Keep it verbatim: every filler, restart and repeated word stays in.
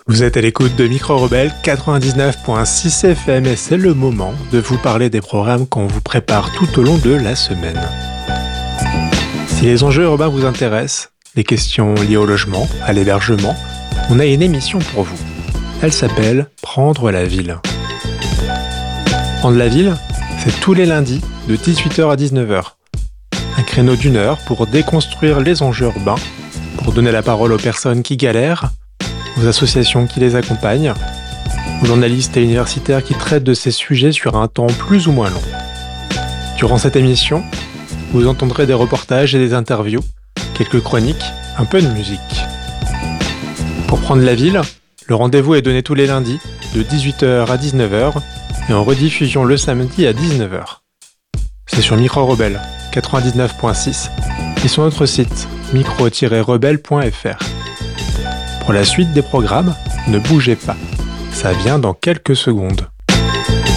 Vous êtes à l'écoute de Micro Rebelle quatre-vingt-dix-neuf virgule six F M et c'est le moment de vous parler des programmes qu'on vous prépare tout au long de la semaine. Si les enjeux urbains vous intéressent, les questions liées au logement, à l'hébergement, on a une émission pour vous. Elle s'appelle « Prendre la ville ». Prendre la ville, c'est tous les lundis de dix-huit heures à dix-neuf heures. Un créneau d'une heure pour déconstruire les enjeux urbains, pour donner la parole aux personnes qui galèrent, aux associations qui les accompagnent, aux journalistes et universitaires qui traitent de ces sujets sur un temps plus ou moins long. Durant cette émission, vous entendrez des reportages et des interviews, quelques chroniques, un peu de musique. Pour prendre la ville, le rendez-vous est donné tous les lundis, de dix-huit heures à dix-neuf heures, et en rediffusion le samedi à dix-neuf heures. C'est sur Micro Rebelle quatre-vingt-dix-neuf virgule six et sur notre site micro tiret rebelle point f r. Pour la suite des programmes, ne bougez pas, ça vient dans quelques secondes.